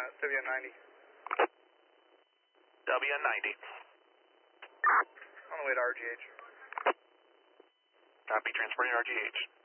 WN90. WN90. On the way to RGH. Copy, transporting RGH.